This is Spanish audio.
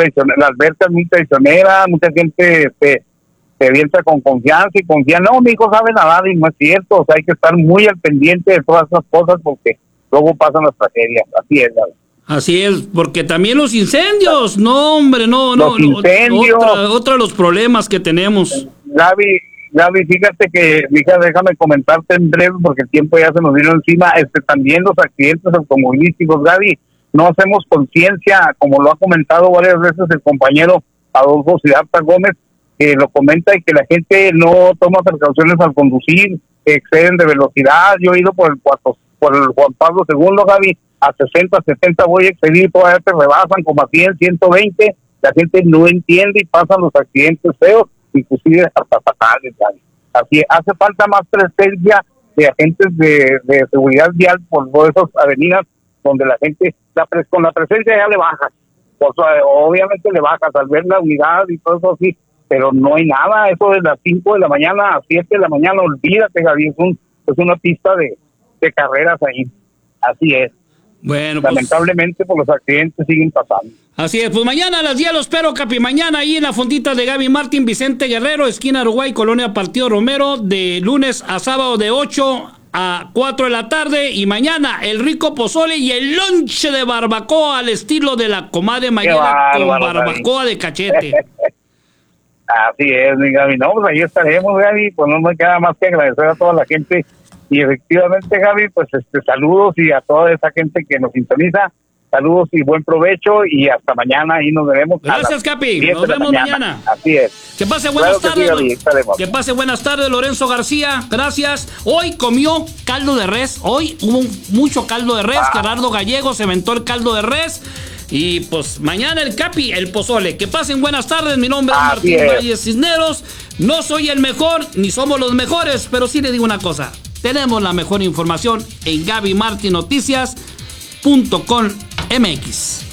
la alberca es muy traicionera, mucha gente se avienta con confianza y confía, no, mi hijo sabe nadar, y no es cierto. O sea, hay que estar muy al pendiente de todas esas cosas porque luego pasan las tragedias. Así es, Gaby. Así es, porque también los incendios, no, hombre, no. Los incendios. Otro de los problemas que tenemos. Gaby, fíjate que, hija, déjame comentarte en breve porque el tiempo ya se nos vino encima. También los accidentes automovilísticos, Gaby, no hacemos conciencia, como lo ha comentado varias veces el compañero Adolfo Siddhartha Gómez, que lo comenta, y que la gente no toma precauciones al conducir, que exceden de velocidad. Yo he ido por el Juan Pablo II, Gaby, a 60, 70 voy a excedir, todavía te rebasan como a 100, 120, la gente no entiende y pasan los accidentes feos, inclusive hasta fatales, Gaby. Así hace falta más presencia de agentes de seguridad vial por todas esas avenidas donde la gente, con la presencia ya le bajas, o sea, obviamente le bajas al ver la unidad y todo eso así, pero no hay nada. Eso de las 5 de la mañana a 7 de la mañana, olvídate, Gaby, es una pista de carreras ahí. Así es. Bueno, lamentablemente pues los accidentes siguen pasando. Así es, pues mañana a las 10 lo espero, Capi. Mañana ahí en la fondita de Gaby Martín, Vicente Guerrero, esquina Uruguay, Colonia Partido Romero, de lunes a sábado de 8 a 4 de la tarde. Y mañana el rico pozole y el lonche de barbacoa al estilo de la comadre Mayela, con barbacoa de cachete. Así es, mi Gaby. No, pues ahí estaremos, Gaby. Pues no me queda más que agradecer a toda la gente. Y efectivamente, Gaby, pues saludos, y a toda esa gente que nos sintoniza. Saludos y buen provecho, y hasta mañana, ahí nos veremos. Gracias, Capi. Nos vemos mañana. Así es. Que pase buenas tardes. Que pase buenas tardes, Lorenzo García. Gracias. Hoy comió caldo de res. Hoy hubo mucho caldo de res. Gerardo Gallego se inventó el caldo de res. Y pues mañana el Capi, el pozole. Que pasen buenas tardes. Mi nombre es Martín Valles Cisneros. No soy el mejor, ni somos los mejores, pero sí le digo una cosa. Tenemos la mejor información en GabyMartinNoticias.com.mx.